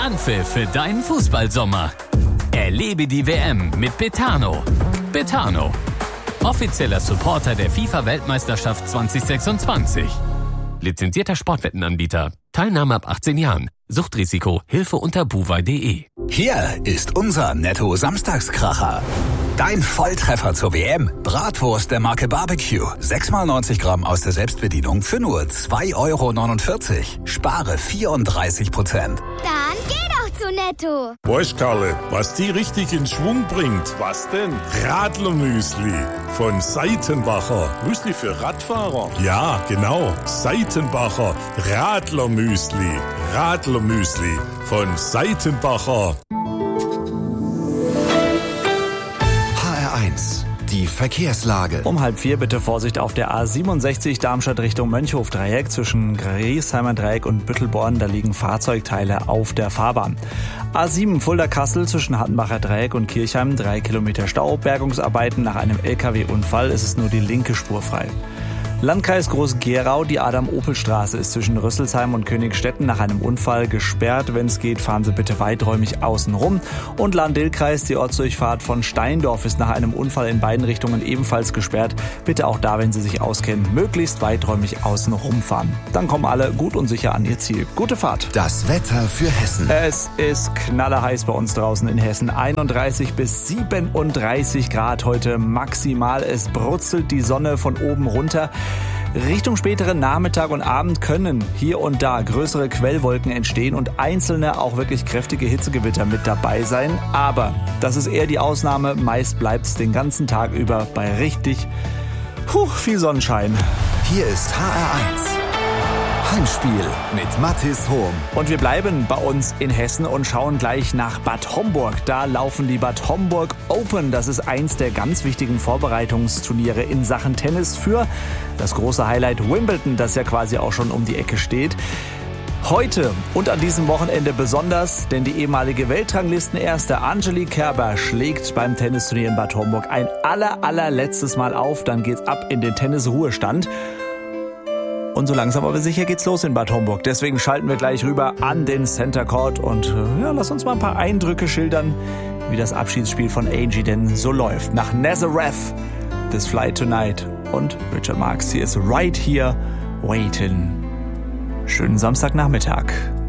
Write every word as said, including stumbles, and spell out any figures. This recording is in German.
Anpfiff für deinen Fußballsommer. Erlebe die W M mit Betano. Betano, offizieller Supporter der FIFA-Weltmeisterschaft zwanzig sechsundzwanzig. Lizenzierter Sportwettenanbieter. Teilnahme ab achtzehn Jahren. Suchtrisiko. Hilfe unter buwei punkt de. Hier ist unser Netto-Samstagskracher. Dein Volltreffer zur W M. Bratwurst der Marke Barbecue. sechs mal neunzig Gramm aus der Selbstbedienung für nur zwei Euro neunundvierzig. Spare vierunddreißig Prozent. Dann geh doch zu Netto. Weißt, Karle, was die richtig in Schwung bringt? Was denn? Radlermüsli von Seitenbacher. Müsli für Radfahrer? Ja, genau. Seitenbacher Radlermüsli. Radlermüsli von Seitenbacher. Die Verkehrslage. Um halb vier bitte Vorsicht auf der A siebenundsechzig Darmstadt Richtung Mönchhof-Dreieck zwischen Griesheimer Dreieck und Büttelborn. Da liegen Fahrzeugteile auf der Fahrbahn. A sieben Fulda-Kassel zwischen Hattenbacher Dreieck und Kirchheim. Drei Kilometer Stau. Bergungsarbeiten nach einem L K W-Unfall. Es ist nur die linke Spur frei. Landkreis Groß-Gerau, die Adam-Opel-Straße ist zwischen Rüsselsheim und Königstetten nach einem Unfall gesperrt. Wenn es geht, fahren Sie bitte weiträumig außen rum. Und Lahn-Dill-Kreis, die Ortsdurchfahrt von Steindorf ist nach einem Unfall in beiden Richtungen ebenfalls gesperrt. Bitte auch da, wenn Sie sich auskennen, möglichst weiträumig außen rumfahren. Dann kommen alle gut und sicher an ihr Ziel. Gute Fahrt. Das Wetter für Hessen. Es ist knallerheiß bei uns draußen in Hessen. einunddreißig bis siebenunddreißig Grad heute maximal. Es brutzelt die Sonne von oben runter. Richtung späteren Nachmittag und Abend können hier und da größere Quellwolken entstehen und einzelne auch wirklich kräftige Hitzegewitter mit dabei sein. Aber das ist eher die Ausnahme. Meist bleibt es den ganzen Tag über bei richtig puh, viel Sonnenschein. Hier ist H R eins. Heimspiel mit Mathis Hohm. Und wir bleiben bei uns in Hessen und schauen gleich nach Bad Homburg. Da laufen die Bad Homburg Open. Das ist eins der ganz wichtigen Vorbereitungsturniere in Sachen Tennis für das große Highlight Wimbledon, das ja quasi auch schon um die Ecke steht. Heute und an diesem Wochenende besonders, denn die ehemalige Weltranglistenerste Angelique Kerber schlägt beim Tennisturnier in Bad Homburg ein aller, allerletztes Mal auf. Dann geht's ab in den Tennisruhestand. Und so langsam aber sicher geht's los in Bad Homburg. Deswegen schalten wir gleich rüber an den Center Court und ja, lass uns mal ein paar Eindrücke schildern, wie das Abschiedsspiel von Angie denn so läuft. Nach Nazareth, This Flight Tonight und Richard Marx, hier ist Right Here Waiting. Schönen Samstagnachmittag.